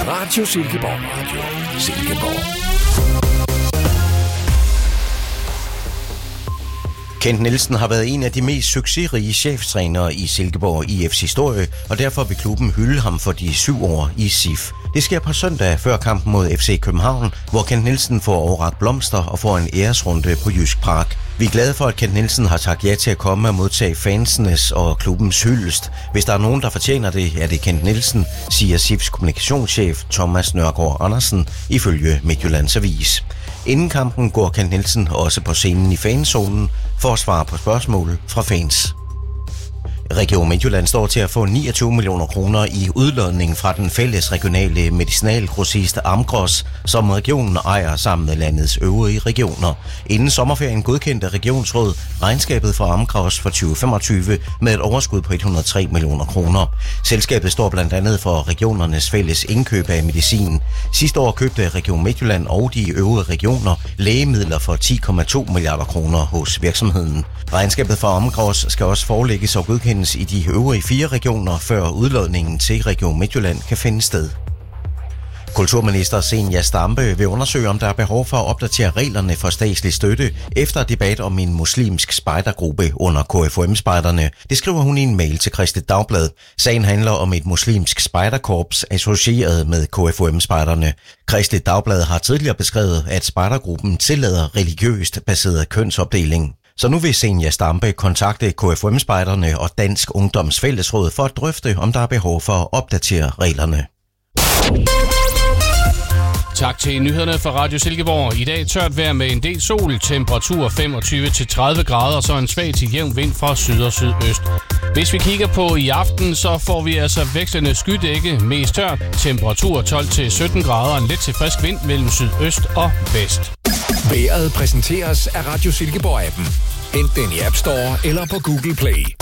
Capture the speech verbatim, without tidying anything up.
Radio Silkeborg Radio. Silkeborg. Kent Nielsen har været en af de mest succesrige cheftrænere i Silkeborg I F's historie, og derfor vil klubben hylde ham for de syv år i S I F. Det sker på søndag før kampen mod F C København, hvor Kent Nielsen får overrakt blomster og får en æresrunde på Jysk Park. Vi er glade for, at Kent Nielsen har sagt ja til at komme og modtage fansenes og klubbens hyldest. Hvis der er nogen, der fortjener det, er det Kent Nielsen, siger S I F's kommunikationschef Thomas Nørgaard Andersen ifølge Midtjyllands Avis. Inden kampen går Kent Nielsen også på scenen i fanzonen for at svare på spørgsmål fra fans. Region Midtjylland står til at få niogtyve millioner kroner i udlodning fra den fælles regionale medicinalgrossist Amgros, som regionen ejer sammen med landets øvrige regioner. Inden sommerferien godkendte regionsråd regnskabet for Amgros for tyve femogtyve med et overskud på et hundrede og tre millioner kroner. Selskabet står blandt andet for regionernes fælles indkøb af medicin. Sidste år købte Region Midtjylland og de øvrige regioner lægemidler for ti komma to milliarder kroner hos virksomheden. Regnskabet for Amgros skal også forelægges og godkendes i de øvrige fire regioner, før udlodningen til Region Midtjylland kan finde sted. Kulturminister Zenia Stampe vil undersøge, om der er behov for at opdatere reglerne for statslig støtte efter debat om en muslimsk spejdergruppe under K F U M-spejderne. Det skriver hun i en mail til Kristeligt Dagblad. Sagen handler om et muslimsk spejderkorps associeret med K F U M-spejderne. Kristeligt Dagblad har tidligere beskrevet, at spejdergruppen tillader religiøst baseret kønsopdeling. Så nu vil Zenia Stampe kontakte K F U M-spejderne og Dansk Ungdoms Fællesråd for at drøfte, om der er behov for at opdatere reglerne. Tak til nyhederne fra Radio Silkeborg. I dag tørt vejr med en del sol, temperatur femogtyve til tredive grader, og så en svag til jævn vind fra syd og sydøst. Hvis vi kigger på i aften, så får vi altså vekslende skydække, mest tørt, temperatur tolv til sytten grader, en let til frisk vind mellem sydøst og vest. Vejret præsenteres af Radio Silkeborg-appen. Hent den i App Store eller på Google Play.